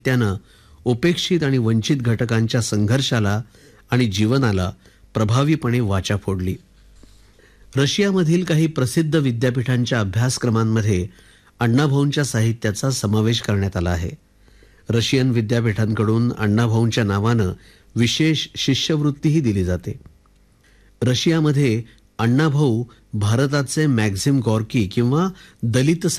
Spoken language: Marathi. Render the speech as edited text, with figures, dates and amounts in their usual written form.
त्यानं उपेक्षित आणि वंचित घटकांच्या संघर्षाला आणि जीवनाला प्रभावीपणे वाचा फोडली. रशियामधील काही प्रसिद्ध विद्यापीठांच्या अभ्यासक्रमांमध्ये अण्णाभाऊंच्या साहित्याचा समावेश करण्यात आला आहे. रशियन विद्यापीठांकडून अण्णाभाऊंच्या नावानं विशेष शिष्यवृत्तीही दिली जाते. रशियामध्ये अण्णाभाऊ भारताचे मॅक्झिम गॉर्की किंवा दलित